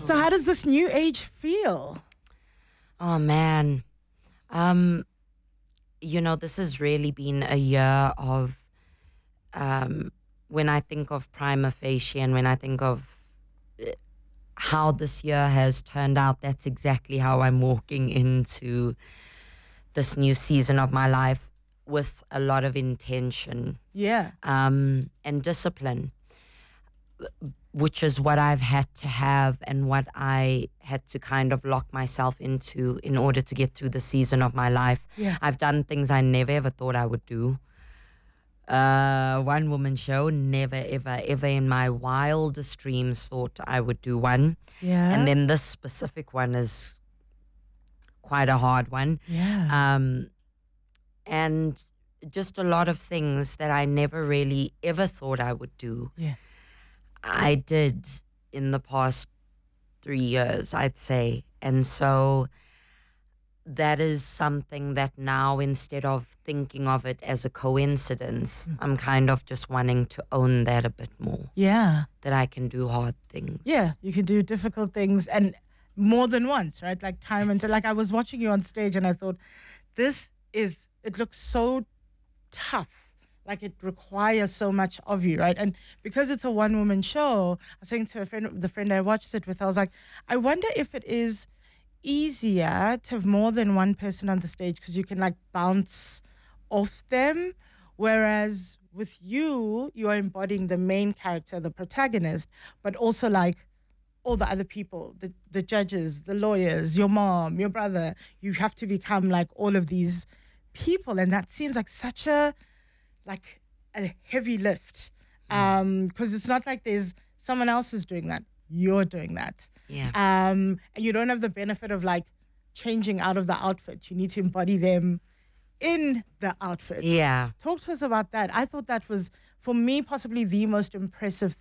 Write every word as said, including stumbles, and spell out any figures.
So how does this new age feel? Oh, man. Um, you know, this has really been a year of, um, when I think of Prima Facie and when I think of uh, how this year has turned out, that's exactly how I'm walking into this new season of my life, with a lot of intention Yeah. um, and discipline, which is what I've had to have and what I had to kind of lock myself into in order to get through the season of my life. Yeah. I've done things I never ever thought I would do. Uh, one woman show, never ever ever in my wildest dreams thought I would do one. Yeah. And then this specific one is quite a hard one. Yeah. Um, and just a lot of things that I never really ever thought I would do. Yeah. I did in the past three years, I'd say. And so that is something that now, instead of thinking of it as a coincidence, I'm kind of just wanting to own that a bit more, Yeah. that I can do hard things. Yeah. You can do difficult things and more than once, right? Like time and like I was watching you on stage and I thought, this is, it looks so tough. Like it requires so much of you, right? And because it's a one-woman show, I was saying to a friend, the friend I watched it with, I was like, I wonder if it is easier to have more than one person on the stage because you can like bounce off them. Whereas with you, you are embodying the main character, the protagonist, but also like all the other people, the, the judges, the lawyers, your mom, your brother. You have to become like all of these people. And that seems like such a, like a heavy lift. Um, because it's not like there's someone else who's doing that. You're doing that. Yeah. Um, and you don't have the benefit of like changing out of the outfit. You need to embody them in the outfit. Yeah. Talk to us about that. I thought that was, for me, possibly the most impressive